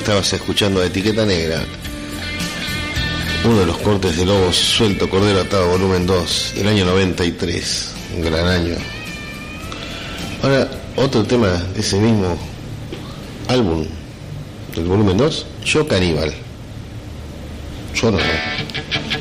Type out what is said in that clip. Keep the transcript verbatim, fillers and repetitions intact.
estabas escuchando Etiqueta Negra, uno de los cortes de Lobo Suelto, Cordero Atado, volumen dos, del año noventa y tres, un gran año. Ahora, otro tema de ese mismo álbum, del volumen dos, Yo Caníbal. Yo no, no.